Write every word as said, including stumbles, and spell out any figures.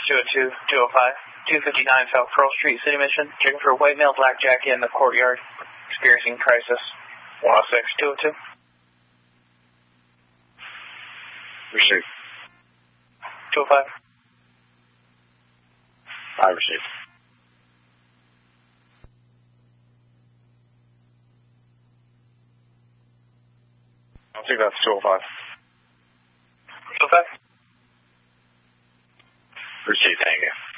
two oh two, two oh five, two fifty-nine South Pearl Street, City Mission. Checking for a white male black jacket in the courtyard. Experiencing crisis. one oh six, two oh two. Received. two oh five. I received. I think that's two oh five. two oh five. Received, thank you.